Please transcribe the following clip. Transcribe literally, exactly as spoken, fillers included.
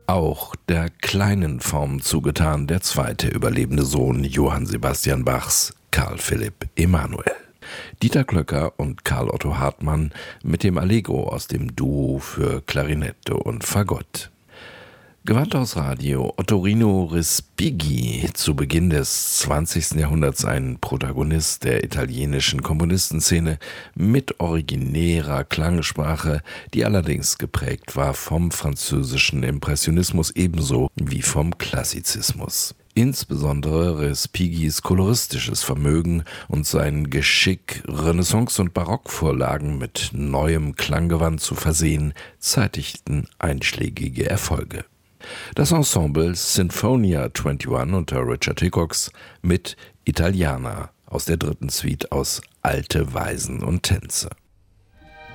auch der kleinen Form zugetan, der zweite überlebende Sohn Johann Sebastian Bachs, Karl Philipp Emanuel. Dieter Klöcker und Karl Otto Hartmann mit dem Allegro aus dem Duo für Klarinette und Fagott. Gewandhaus Radio, Ottorino Respighi, zu Beginn des zwanzigsten Jahrhunderts ein Protagonist der italienischen Komponistenszene mit originärer Klangsprache, die allerdings geprägt war vom französischen Impressionismus ebenso wie vom Klassizismus. Insbesondere Respighis koloristisches Vermögen und sein Geschick, Renaissance- und Barockvorlagen mit neuem Klanggewand zu versehen, zeitigten einschlägige Erfolge. Das Ensemble Sinfonia einundzwanzig unter Richard Hickox mit Italiana aus der dritten Suite aus Alte Weisen und Tänze.